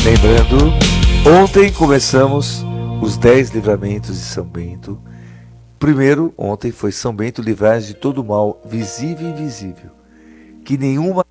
Lembrando, ontem começamos os 10 livramentos de São Bento. Primeiro, ontem foi São Bento, livrai-nos de todo mal, visível e invisível, que nenhuma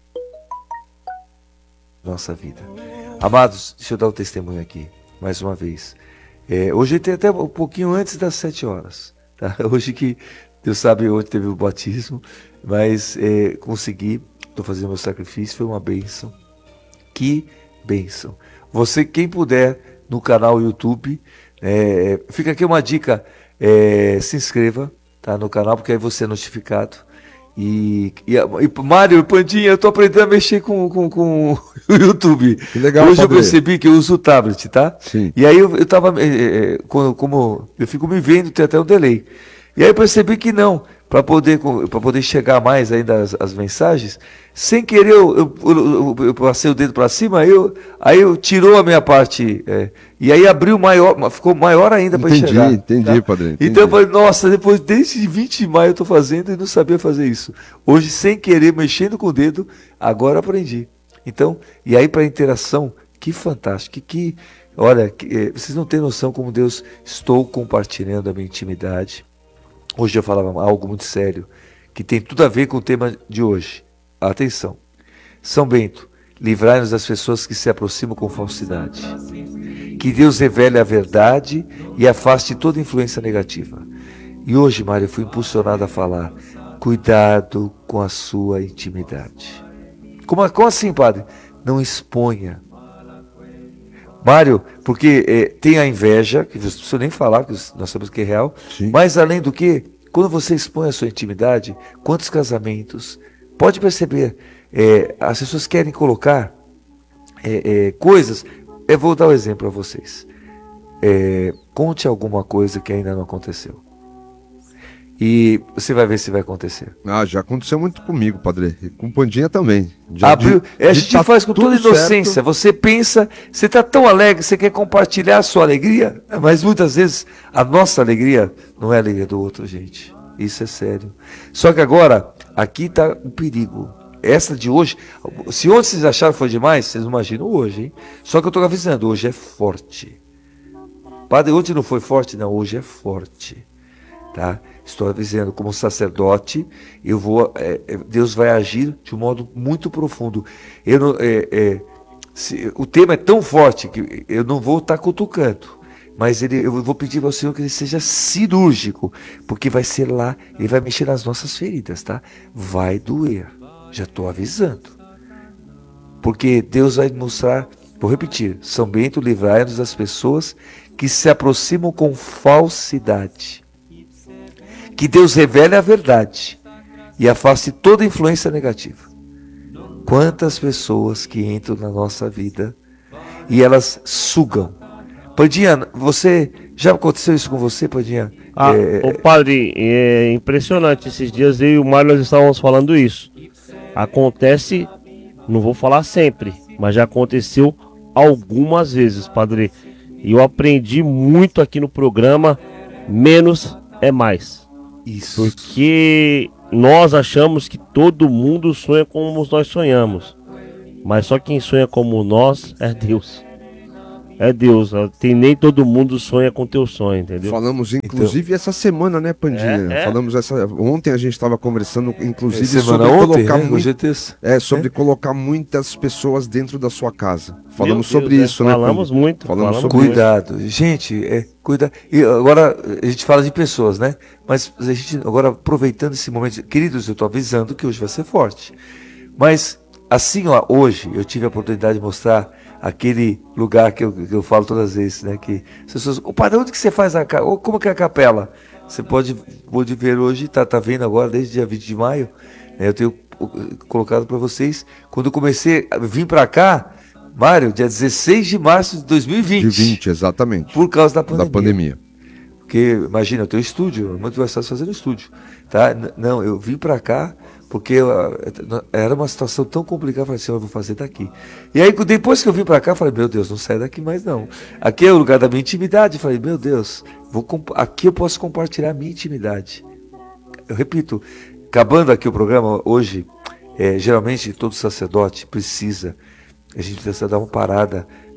nossa vida. Amados, deixa eu dar um testemunho aqui, mais uma vez. Hoje tem até um pouquinho antes das 7 horas. Tá? Hoje que, Deus sabe, hoje teve o batismo, mas consegui, estou fazendo meu sacrifício, foi uma bênção. Que bênção. Você, quem puder, no canal YouTube, fica aqui uma dica, se inscreva, tá, no canal, porque aí você é notificado. E Mário e Pandinha, eu tô aprendendo a mexer com o YouTube. Que legal, hoje Padre. Eu percebi que eu uso o tablet, tá? Sim. E aí eu tava, como eu fico me vendo, tem até um delay. E aí eu percebi que não, para poder chegar mais ainda as mensagens, sem querer eu passei o dedo para cima, aí eu tirou a minha parte, e aí abriu maior, ficou maior ainda para enxergar. Entendi, tá? Padre. Entendi. Então eu falei, nossa, desde 20 de maio eu estou fazendo e não sabia fazer isso. Hoje, sem querer, mexendo com o dedo, agora aprendi. Então, e aí para interação, que fantástico, olha, vocês não têm noção como Deus, estou compartilhando a minha intimidade. Hoje eu falava algo muito sério, que tem tudo a ver com o tema de hoje. Atenção. São Bento, livrai-nos das pessoas que se aproximam com falsidade. Que Deus revele a verdade e afaste toda influência negativa. E hoje, Mário, eu fui impulsionado a falar, cuidado com a sua intimidade. Como assim, padre? Não exponha. Mário, porque tem a inveja, que não precisa nem falar, que nós sabemos que é real, sim. Mas além do que, quando você expõe a sua intimidade, quantos casamentos, pode perceber, as pessoas querem colocar coisas, eu vou dar um exemplo para vocês, conte alguma coisa que ainda não aconteceu. E você vai ver se vai acontecer. Já aconteceu muito comigo, Padre. E com Pandinha também. A gente faz com toda inocência. Certo. Você pensa, você está tão alegre, você quer compartilhar a sua alegria, mas muitas vezes a nossa alegria não é a alegria do outro, gente. Isso é sério. Só que agora, aqui está o perigo. Essa de hoje, se ontem vocês acharam que foi demais, vocês não imaginam hoje, hein? Só que eu estou avisando, hoje é forte. Padre, ontem não foi forte? Não, hoje é forte. Tá? Estou avisando, como sacerdote, Deus vai agir de um modo muito profundo. O tema é tão forte que eu não vou estar cutucando, mas eu vou pedir ao Senhor que ele seja cirúrgico, porque vai ser lá, ele vai mexer nas nossas feridas, tá? Vai doer, já estou avisando, porque Deus vai mostrar, vou repetir, São Bento, livrai-nos das pessoas que se aproximam com falsidade. Que Deus revele a verdade e afaste toda influência negativa. Quantas pessoas que entram na nossa vida e elas sugam. Pandinha, já aconteceu isso com você, Pandinha? Padre, é impressionante. Esses dias eu e o Mário nós estávamos falando isso. Acontece, não vou falar sempre, mas já aconteceu algumas vezes, Padre. E eu aprendi muito aqui no programa, menos é mais. Isso. Porque nós achamos que todo mundo sonha como nós sonhamos, mas só quem sonha como nós é Deus. É Deus, nem todo mundo sonha com teu sonho, entendeu? Falamos inclusive essa semana, né, Pandinha? Falamos ontem a gente estava conversando inclusive sobre colocar muitas pessoas dentro da sua casa. Falamos sobre isso, né? Falamos muito. Falamos sobre cuidado. Isso. Gente, cuidado. E agora a gente fala de pessoas, né? Mas a gente agora aproveitando esse momento, queridos, eu estou avisando que hoje vai ser forte. Mas assim, hoje eu tive a oportunidade de mostrar aquele lugar que eu falo todas as vezes, né? Que as pessoas, padre, onde que você faz como que é a capela? Você pode ver hoje, tá vendo agora, desde dia 20 de maio, né, eu tenho colocado para vocês, quando eu comecei a vir para cá, Mário, dia 16 de março de 2020. De 20, exatamente. Por causa da pandemia. Porque, imagina, eu tenho estúdio, muito mais fácil fazer no estúdio, tá? Não, eu vim para cá, porque era uma situação tão complicada, eu falei assim, eu vou fazer daqui. E aí, depois que eu vim para cá, eu falei, meu Deus, não sai daqui mais não. Aqui é o lugar da minha intimidade. Eu falei, meu Deus, aqui eu posso compartilhar a minha intimidade. Eu repito, acabando aqui o programa, hoje, geralmente todo sacerdote precisa, a gente precisa dar uma parada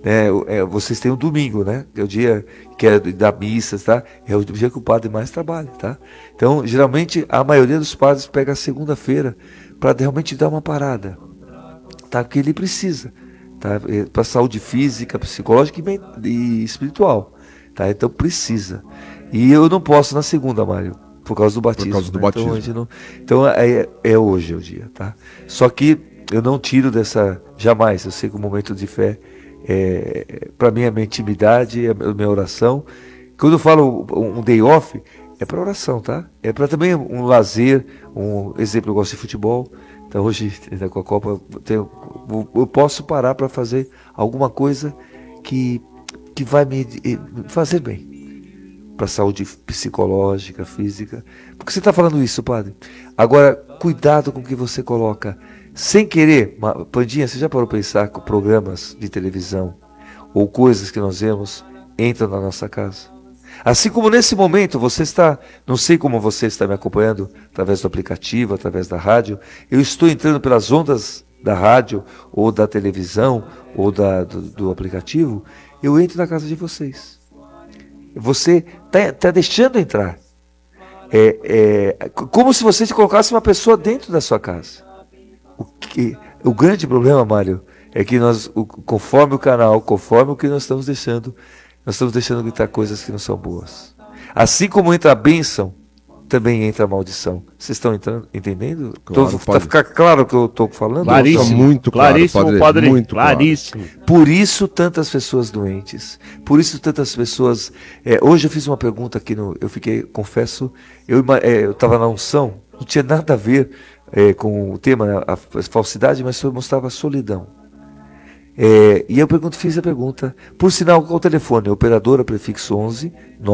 né? Vocês têm o domingo, né? Que é o dia que é da missa, tá? É o dia que o padre mais trabalha, tá? Então, geralmente, a maioria dos padres pega a segunda-feira para realmente dar uma parada, tá? Porque ele precisa, tá? Para saúde física, psicológica e espiritual, tá? Então precisa. E eu não posso na segunda, Mário, por causa do batismo. Por causa do né? batismo. Então hoje o dia, tá? Só que eu não tiro dessa jamais. Eu sei que o momento de fé para mim é minha intimidade, é a minha oração. Quando eu falo um day off, é para oração, tá? É para também um lazer, um exemplo, eu gosto de futebol. Então hoje, com a Copa, eu posso parar para fazer alguma coisa que vai me fazer bem. Para a saúde psicológica, física. Por que você está falando isso, padre? Agora, cuidado com o que você coloca. Sem querer, Pandinha, você já parou para pensar que programas de televisão ou coisas que nós vemos entram na nossa casa? Assim como nesse momento você está, não sei como você está me acompanhando através do aplicativo, através da rádio, eu estou entrando pelas ondas da rádio ou da televisão ou do aplicativo, eu entro na casa de vocês. Você está deixando entrar. Como se você colocasse uma pessoa dentro da sua casa. O grande problema, Mário, é que conforme o canal, conforme o que nós estamos deixando entrar coisas que não são boas. Assim como entra a bênção, também entra a maldição. Vocês estão entendendo? Claro, ficar claro o que eu estou falando? Claríssimo, muito claro, claríssimo, padre. Muito claríssimo. Claro. Por isso tantas pessoas doentes. Por isso tantas pessoas... hoje eu fiz uma pergunta aqui, eu fiquei, confesso, eu estava na unção, não tinha nada a ver com o tema, né, a falsidade, mas mostrava a solidão. E eu fiz a pergunta, por sinal, qual o telefone? Operadora prefixo 11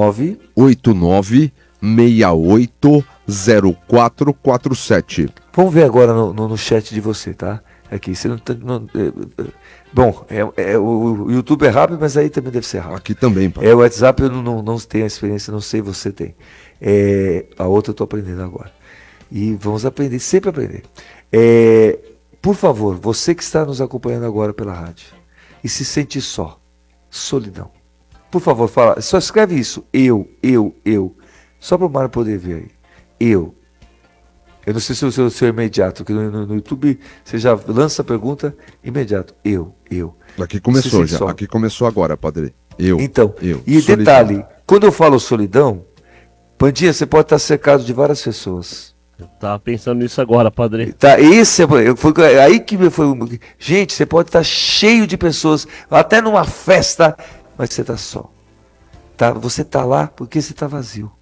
989 680447. Vamos ver agora no chat de você, tá? Aqui, você bom, o YouTube é rápido, mas aí também deve ser rápido. Aqui também, pai. O WhatsApp eu não tenho a experiência, não sei, você tem. A outra eu estou aprendendo agora. E vamos aprender, sempre aprender. Por favor, você que está nos acompanhando agora pela rádio e se sente só, solidão. Por favor, fala, só escreve isso, eu. Só para o Mário poder ver aí. Eu não sei se o seu imediato, que no YouTube você já lança a pergunta imediato. Eu. Aqui começou já. Aqui começou agora, padre. Eu. Então, e solidão. Detalhe, quando eu falo solidão, Pandinha, você pode estar cercado de várias pessoas. Eu tava pensando nisso agora, padre. Tá, foi aí que foi. Gente, você pode estar cheio de pessoas, até numa festa, mas você está só. Tá? Você está lá porque você está vazia.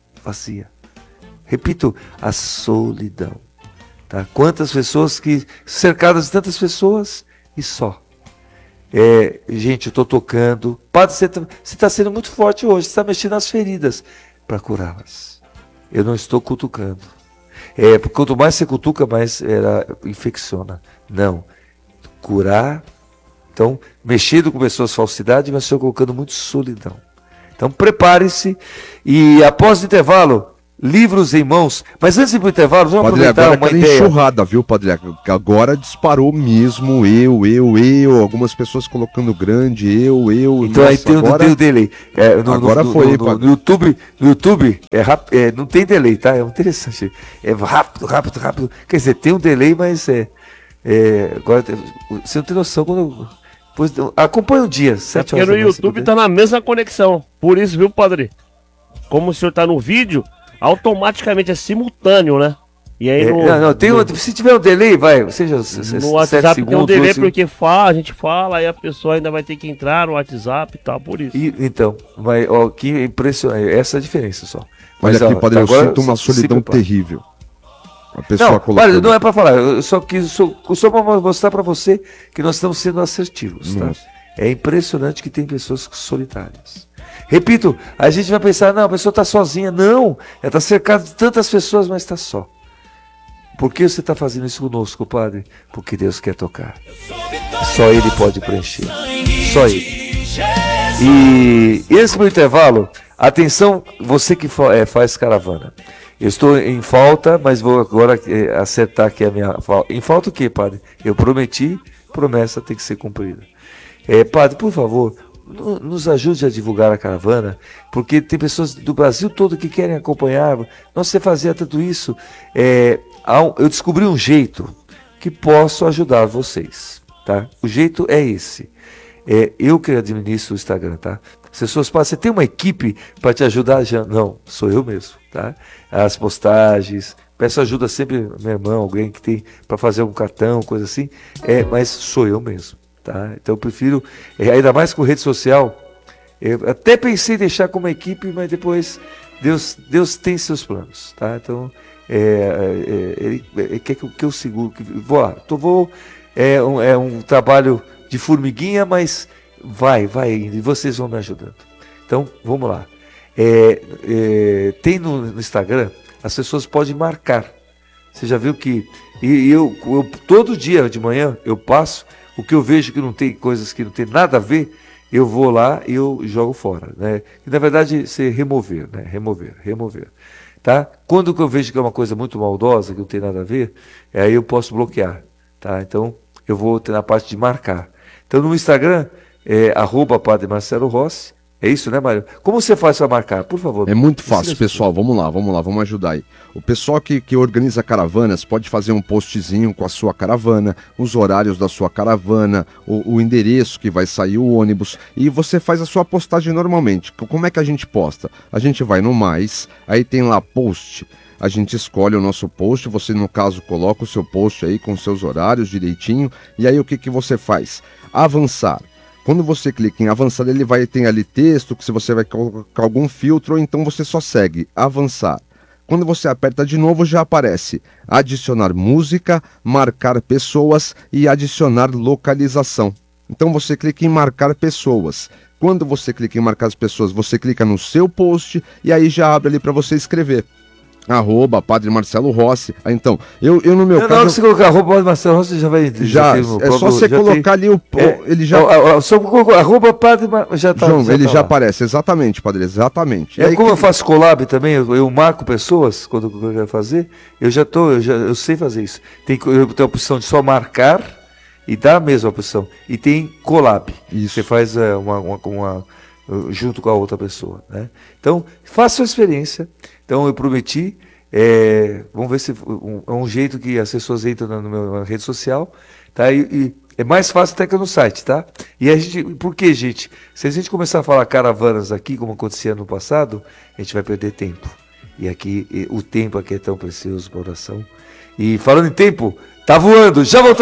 Repito, a solidão. Tá? Quantas pessoas cercadas de tantas pessoas e só. Gente, eu estou tocando. Padre, você está sendo muito forte hoje. Você está mexendo nas feridas para curá-las. Eu não estou cutucando. Quanto mais você cutuca, mais ela infecciona. Não. Curar. Então, mexendo com pessoas falsidade, mas estou colocando muito solidão. Então, prepare-se. E após o intervalo, livros em mãos. Mas antes de ir para o intervalo, vamos aproveitar uma ideia. Enxurrada, viu, Padre? Agora disparou mesmo, eu. Algumas pessoas colocando grande, eu. Então nossa, aí tem o delay. Agora foi, no YouTube não tem delay, tá? É interessante. É rápido. Quer dizer, tem um delay, mas agora você não tem noção quando... acompanha o dia, 7 horas. Porque no YouTube tá na mesma conexão. Por isso, viu, padre? Como o senhor tá no vídeo, automaticamente é simultâneo, né? E aí se tiver um delay, vai, seja no WhatsApp segundos, tem um delay porque a gente fala, aí a pessoa ainda vai ter que entrar no WhatsApp e tal, por isso. Então, que impressionante, essa é a diferença só. Mas aqui, padre, eu sinto uma solidão terrível. A pessoa não é para falar, eu só para mostrar para você que nós estamos sendo assertivos, tá? É impressionante que tem pessoas solitárias. Repito, a gente vai pensar, não, a pessoa está sozinha. Não, ela está cercada de tantas pessoas, mas está só. Por que você está fazendo isso conosco, padre? Porque Deus quer tocar. Só Ele pode preencher. Só Ele. E esse meu intervalo, atenção, você que faz caravana. Eu estou em falta, mas vou agora acertar aqui a minha falta. Em falta o quê, padre? Eu prometi, promessa tem que ser cumprida. Padre, por favor, nos ajude a divulgar a caravana, porque tem pessoas do Brasil todo que querem acompanhar. Nossa, você fazia tudo isso. Eu descobri um jeito que posso ajudar vocês, tá? O jeito é esse. Eu que administro o Instagram, tá? As pessoas você tem uma equipe para te ajudar? Já não, sou eu mesmo, tá? As postagens, peço ajuda sempre meu irmão, alguém que tem para fazer um cartão, coisa assim, mas sou eu mesmo, tá? Então eu prefiro, ainda mais com rede social, eu até pensei em deixar como equipe, mas depois Deus tem seus planos, tá? Então ele quer que eu seguro, é um trabalho de formiguinha, mas vai indo, e vocês vão me ajudando. Então, vamos lá. Tem no Instagram, as pessoas podem marcar. Você já viu que... eu todo dia de manhã, eu passo, o que eu vejo que não tem coisas que não tem nada a ver, eu vou lá e eu jogo fora, né? E, na verdade, você remover, né? Remover. Tá? Quando eu vejo que é uma coisa muito maldosa, que não tem nada a ver, aí eu posso bloquear, tá? Então, eu vou ter na parte de marcar. Então, no Instagram, @Padre Marcelo Rossi. É isso, né, Mário? Como você faz para marcar? Por favor. É muito fácil, pessoal. Vamos lá, vamos ajudar aí. O pessoal que organiza caravanas pode fazer um postzinho com a sua caravana, os horários da sua caravana, o endereço que vai sair o ônibus, e você faz a sua postagem normalmente. Como é que a gente posta? A gente vai no Mais, aí tem lá post. A gente escolhe o nosso post, você no caso coloca o seu post aí com seus horários direitinho, e aí o que você faz? Avançar. Quando você clica em avançar, ele vai ter ali texto, que se você vai colocar algum filtro, ou então você só segue avançar. Quando você aperta de novo, já aparece adicionar música, marcar pessoas e adicionar localização. Então você clica em marcar pessoas. Quando você clica em marcar as pessoas, você clica no seu post e aí já abre ali para você escrever. @Padre Marcelo Rossi. Então, eu no meu caso... Não, se colocar @Padre Marcelo Rossi, já vai... Já é só você colocar ali o... ele já... Só @Padre já tá... João, ele já aparece, exatamente, Padre, exatamente. Como eu faço collab também, eu marco pessoas, quando eu quero fazer, eu sei fazer isso. Eu tenho a opção de só marcar, e dá a mesma opção. E tem collab. Isso. Você faz junto com a outra pessoa, né? Então, faça a experiência. Então, eu prometi, vamos ver se é um jeito que as pessoas entram na minha rede social, tá? E é mais fácil até que no site, tá? E a gente, por que, gente? Se a gente começar a falar caravanas aqui, como acontecia no passado, a gente vai perder tempo. E aqui, o tempo aqui é tão precioso para oração. E falando em tempo, tá voando, já voltamos.